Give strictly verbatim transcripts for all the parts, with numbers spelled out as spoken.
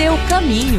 Seu caminho.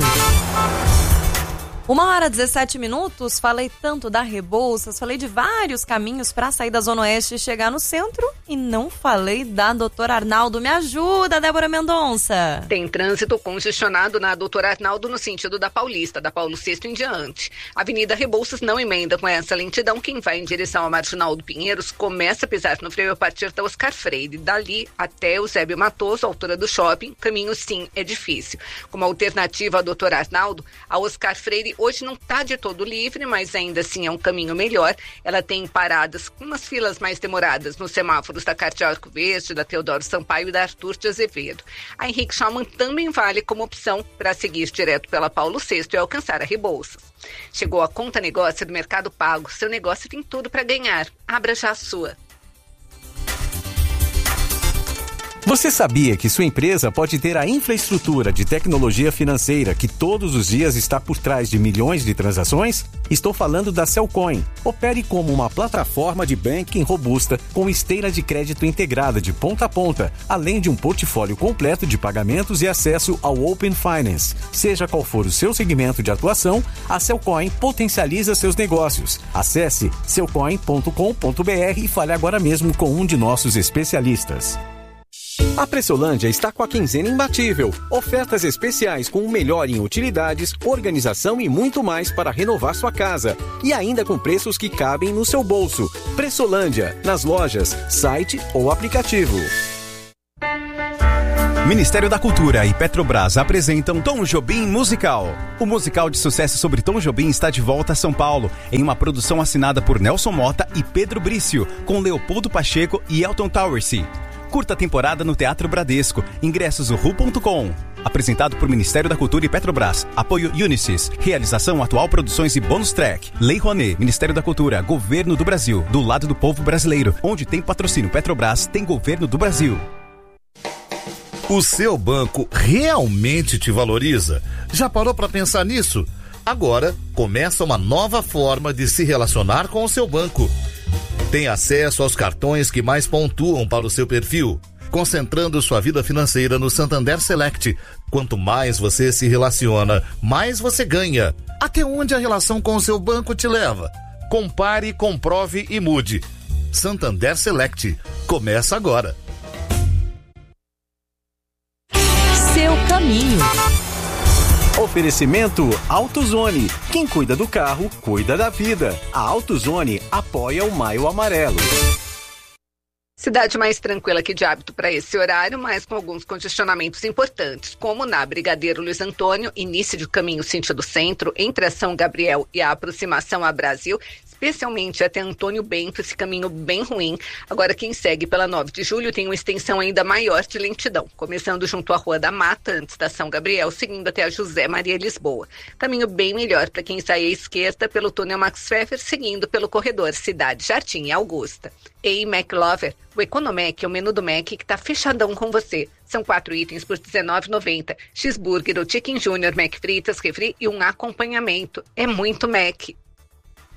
Uma hora e dezessete minutos, falei tanto da Rebouças, falei de vários caminhos para sair da Zona Oeste e chegar no centro e não falei da doutora Arnaldo. Me ajuda, Débora Mendonça. Tem trânsito congestionado na doutora Arnaldo no sentido da Paulista, da Paulo sexto em diante. A Avenida Rebouças não emenda com essa lentidão. Quem vai em direção ao Marginal do Pinheiros começa a pisar no freio a partir da Oscar Freire. Dali até o Eusébio Matoso, altura do shopping, caminho sim é difícil. Como alternativa à doutora Arnaldo, a Oscar Freire hoje não está de todo livre, mas ainda assim é um caminho melhor. Ela tem paradas com umas filas mais demoradas nos semáforos da Cardeal Arco Verde, da Teodoro Sampaio e da Arthur de Azevedo. A Henrique Schaumann também vale como opção para seguir direto pela Paulo sexto e alcançar a Rebouças. Chegou a Conta Negócio do Mercado Pago. Seu negócio tem tudo para ganhar. Abra já a sua. Você sabia que sua empresa pode ter a infraestrutura de tecnologia financeira que todos os dias está por trás de milhões de transações? Estou falando da Cellcoin. Opere como uma plataforma de banking robusta com esteira de crédito integrada de ponta a ponta, além de um portfólio completo de pagamentos e acesso ao Open Finance. Seja qual for o seu segmento de atuação, a Cellcoin potencializa seus negócios. Acesse cellcoin ponto com ponto br e fale agora mesmo com um de nossos especialistas. A Pressolândia está com a quinzena imbatível. Ofertas especiais com o melhor em utilidades, organização e muito mais para renovar sua casa. E ainda com preços que cabem no seu bolso. Pressolândia, nas lojas, site ou aplicativo. Ministério da Cultura e Petrobras apresentam Tom Jobim Musical. O musical de sucesso sobre Tom Jobim está de volta a São Paulo, em uma produção assinada por Nelson Mota e Pedro Brício, com Leopoldo Pacheco e Elton Towersey. Curta temporada no Teatro Bradesco. Ingressos ru ponto com. Apresentado por Ministério da Cultura e Petrobras. Apoio Unisys. Realização Atual Produções e Bônus Track. Lei Rouanet. Ministério da Cultura. Governo do Brasil. Do lado do povo brasileiro. Onde tem patrocínio Petrobras, tem Governo do Brasil. O seu banco realmente te valoriza? Já parou para pensar nisso? Agora começa uma nova forma de se relacionar com o seu banco. Tem acesso aos cartões que mais pontuam para o seu perfil, concentrando sua vida financeira no Santander Select. Quanto mais você se relaciona, mais você ganha. Até onde a relação com o seu banco te leva? Compare, comprove e mude. Santander Select. Começa agora. Seu caminho. Oferecimento AutoZone. Quem cuida do carro, cuida da vida. A AutoZone apoia o Maio Amarelo. Cidade mais tranquila que de hábito para esse horário, mas com alguns congestionamentos importantes, como na Brigadeiro Luiz Antônio, início de caminho sentido centro, entre a São Gabriel e a aproximação a Brasil, especialmente até Antônio Bento, esse caminho bem ruim. Agora quem segue pela nove de julho tem uma extensão ainda maior de lentidão, começando junto à Rua da Mata, antes da São Gabriel, seguindo até a José Maria Lisboa. Caminho bem melhor para quem sai à esquerda pelo túnel Max Pfeffer, seguindo pelo corredor Cidade Jardim e Augusta. Ei, McLover, o Economec é o menu do Mac que tá fechadão com você. São quatro itens por dezenove reais e noventa centavos. Cheeseburger ou Chicken Junior, Mac fritas, refri e um acompanhamento. É muito Mac.